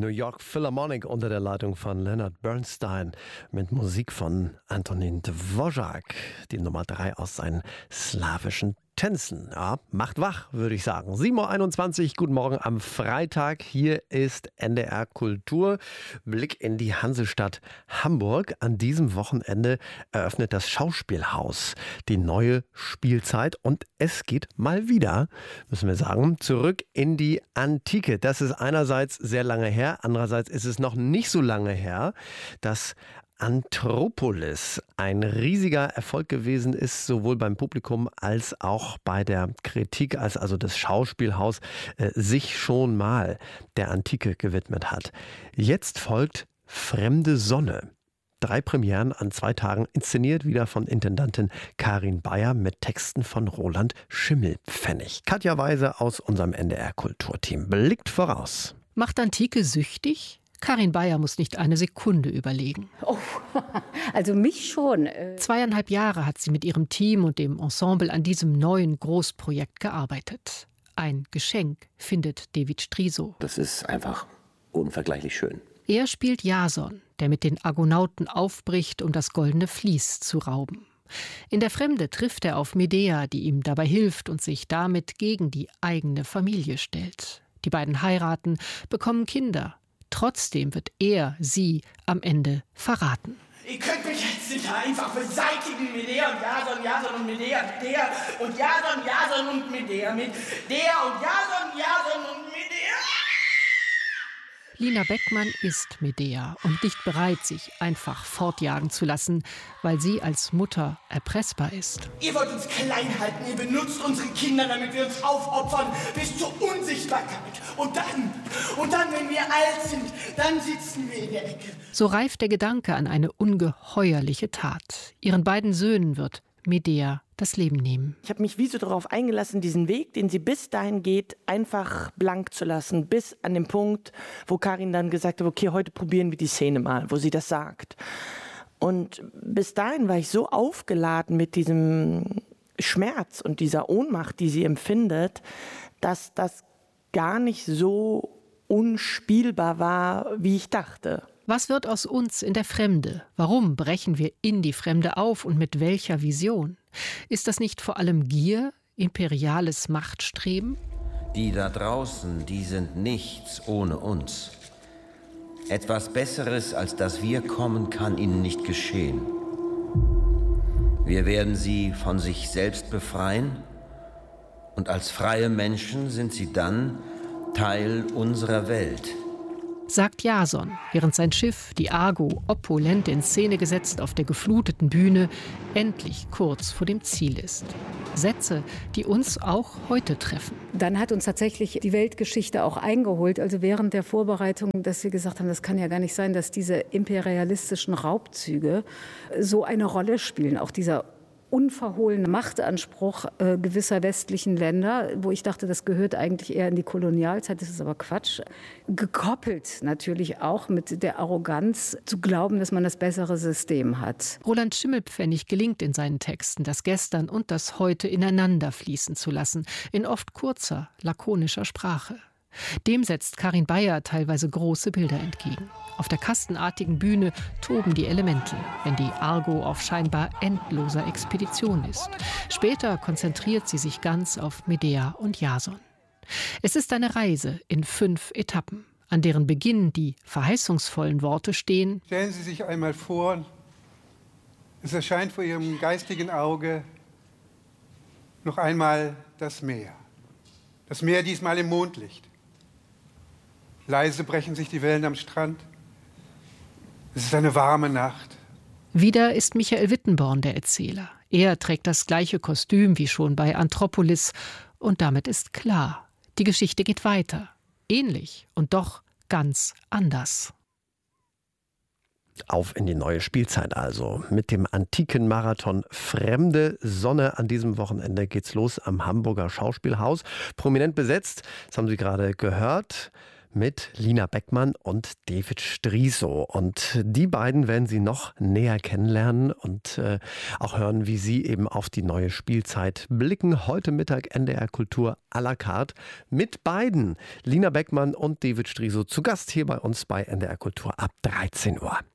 New York Philharmonic unter der Leitung von Leonard Bernstein mit Musik von Antonín Dvořák, die Nummer 3 aus seinen slawischen Tänzen. Ja, macht wach, würde ich sagen. 7.21 Uhr, guten Morgen am Freitag. Hier ist NDR Kultur. Blick in die Hansestadt Hamburg. An diesem Wochenende eröffnet das Schauspielhaus die neue Spielzeit. Und es geht mal wieder, müssen wir sagen, zurück in die Antike. Das ist einerseits sehr lange her, andererseits ist es noch nicht so lange her, dass Anthropolis ein riesiger Erfolg gewesen ist, sowohl beim Publikum als auch bei der Kritik, als also das Schauspielhaus sich schon mal der Antike gewidmet hat. Jetzt folgt Fremde Sonne. 3 Premieren an 2 Tagen, inszeniert wieder von Intendantin Karin Beyer mit Texten von Roland Schimmelpfennig. Katja Weise aus unserem NDR-Kulturteam blickt voraus. Macht Antike süchtig? Karin Beyer muss nicht eine Sekunde überlegen. Oh, also mich schon. 2,5 Jahre hat sie mit ihrem Team und dem Ensemble an diesem neuen Großprojekt gearbeitet. Ein Geschenk, findet David Striso. Das ist einfach unvergleichlich schön. Er spielt Jason, der mit den Argonauten aufbricht, um das goldene Vlies zu rauben. In der Fremde trifft er auf Medea, die ihm dabei hilft und sich damit gegen die eigene Familie stellt. Die beiden heiraten, bekommen Kinder. Trotzdem wird er sie am Ende verraten. Ihr könnt mich jetzt nicht einfach beseitigen. Medea und Jason, Jason und Medea, Medea und Jason, Jason und Medea, Medea und Jason, Jason und Medea. Lina Beckmann ist Medea und nicht bereit, sich einfach fortjagen zu lassen, weil sie als Mutter erpressbar ist. Ihr wollt uns klein halten, ihr benutzt unsere Kinder, damit wir uns aufopfern bis zur Unsichtbarkeit. Und dann, wenn wir alt sind, dann sitzen wir in der Ecke. So reift der Gedanke an eine ungeheuerliche Tat. Ihren beiden Söhnen wird Medea das Leben nehmen. Ich habe mich wie so darauf eingelassen, diesen Weg, den sie bis dahin geht, einfach blank zu lassen. Bis an den Punkt, wo Karin dann gesagt hat, okay, heute probieren wir die Szene mal, wo sie das sagt. Und bis dahin war ich so aufgeladen mit diesem Schmerz und dieser Ohnmacht, die sie empfindet, dass das gar nicht so unspielbar war, wie ich dachte. Was wird aus uns in der Fremde? Warum brechen wir in die Fremde auf und mit welcher Vision? Ist das nicht vor allem Gier, imperiales Machtstreben? Die da draußen, die sind nichts ohne uns. Etwas Besseres, als dass wir kommen, kann ihnen nicht geschehen. Wir werden sie von sich selbst befreien und als freie Menschen sind sie dann Teil unserer Welt. Sagt Jason, während sein Schiff, die Argo, opulent in Szene gesetzt auf der gefluteten Bühne, endlich kurz vor dem Ziel ist. Sätze, die uns auch heute treffen. Dann hat uns tatsächlich die Weltgeschichte auch eingeholt. Also während der Vorbereitung, dass wir gesagt haben, das kann ja gar nicht sein, dass diese imperialistischen Raubzüge so eine Rolle spielen. Auch dieser unverhohlene Machtanspruch gewisser westlichen Länder, wo ich dachte, das gehört eigentlich eher in die Kolonialzeit, das ist aber Quatsch. Gekoppelt natürlich auch mit der Arroganz zu glauben, dass man das bessere System hat. Roland Schimmelpfennig gelingt in seinen Texten, das Gestern und das Heute ineinander fließen zu lassen, in oft kurzer, lakonischer Sprache. Dem setzt Karin Beyer teilweise große Bilder entgegen. Auf der kastenartigen Bühne toben die Elemente, wenn die Argo auf scheinbar endloser Expedition ist. Später konzentriert sie sich ganz auf Medea und Jason. Es ist eine Reise in 5 Etappen, an deren Beginn die verheißungsvollen Worte stehen. Stellen Sie sich einmal vor, es erscheint vor Ihrem geistigen Auge noch einmal das Meer. Das Meer diesmal im Mondlicht. Leise brechen sich die Wellen am Strand. Es ist eine warme Nacht. Wieder ist Michael Wittenborn der Erzähler. Er trägt das gleiche Kostüm wie schon bei Anthropolis. Und damit ist klar, die Geschichte geht weiter. Ähnlich und doch ganz anders. Auf in die neue Spielzeit also. Mit dem antiken Marathon Fremde Sonne an diesem Wochenende geht's los am Hamburger Schauspielhaus. Prominent besetzt, das haben Sie gerade gehört. mit Lina Beckmann und David Striso. Und die beiden werden Sie noch näher kennenlernen und auch hören, wie sie eben auf die neue Spielzeit blicken. Heute Mittag NDR Kultur à la carte mit beiden, Lina Beckmann und David Striso, zu Gast hier bei uns bei NDR Kultur ab 13 Uhr.